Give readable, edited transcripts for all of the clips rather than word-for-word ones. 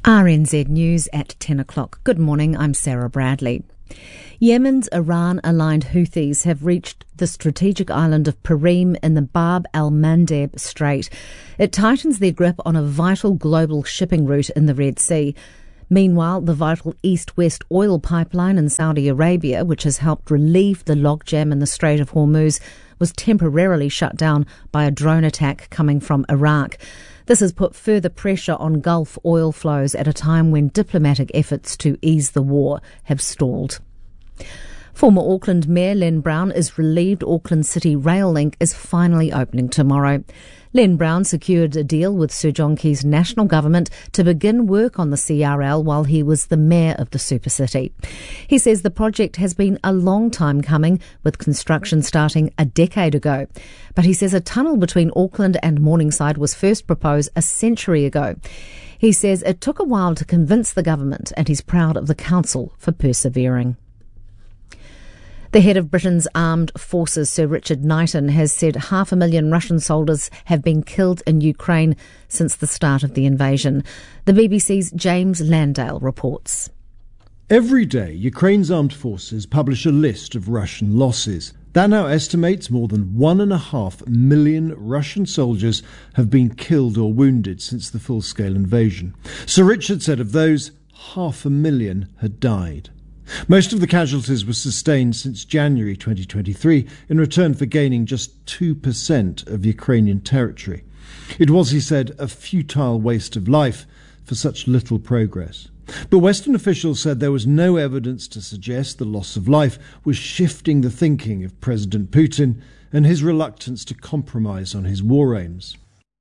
RNZ News at 10 o'clock. Good morning, I'm Sarah Bradley. Yemen's Iran-aligned Houthis have reached the strategic island of Perim in the Bab el-Mandeb Strait. It tightens their grip on a vital global shipping route in the Red Sea. Meanwhile, the vital east-west oil pipeline in Saudi Arabia, which has helped relieve the logjam in the Strait of Hormuz, was temporarily shut down by a drone attack coming from Iraq. This has put further pressure on Gulf oil flows at a time when diplomatic efforts to ease the war have stalled. Former Auckland Mayor Len Brown is relieved Auckland City Rail Link is finally opening tomorrow. Len Brown secured a deal with Sir John Key's national government to begin work on the CRL while he was the mayor of the supercity. He says the project has been a long time coming, with construction starting a decade ago. But he says a tunnel between Auckland and Morningside was first proposed a century ago. He says it took a while to convince the government, and he's proud of the council for persevering. The head of Britain's armed forces, Sir Richard Knighton, has said 500,000 Russian soldiers have been killed in Ukraine since the start of the invasion. The BBC's James Landale reports. Every day, Ukraine's armed forces publish a list of Russian losses. That now estimates more than 1.5 million Russian soldiers have been killed or wounded since the full-scale invasion. Sir Richard said of those, 500,000 had died. Most of the casualties were sustained since January 2023 in return for gaining just 2% of Ukrainian territory. It was, he said, a futile waste of life for such little progress. But Western officials said there was no evidence to suggest the loss of life was shifting the thinking of President Putin and his reluctance to compromise on his war aims.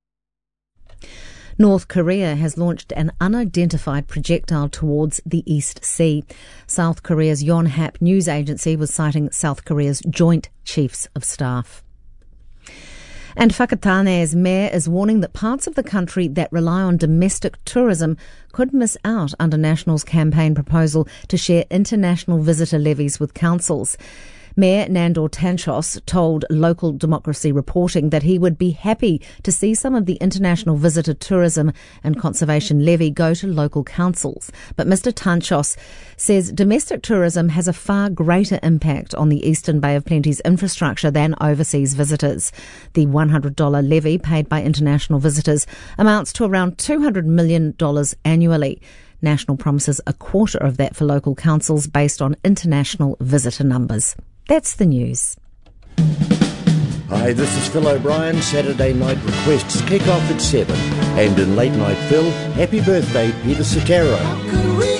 North Korea has launched an unidentified projectile towards the East Sea. South Korea's Yonhap news agency was citing South Korea's Joint Chiefs of Staff. And Whakatane's mayor is warning that parts of the country that rely on domestic tourism could miss out under National's campaign proposal to share international visitor levies with councils. Mayor Nandor Tanchos told Local Democracy Reporting that he would be happy to see some of the international visitor tourism and conservation levy go to local councils. But Mr Tanchos says domestic tourism has a far greater impact on the Eastern Bay of Plenty's infrastructure than overseas visitors. The $100 levy paid by international visitors amounts to around $200 million annually. National promises a quarter of that for local councils based on international visitor numbers. That's the news. Hi, this is Phil O'Brien. Saturday night requests kick off at 7. And in Late Night Phil, happy birthday, Peter Cetero.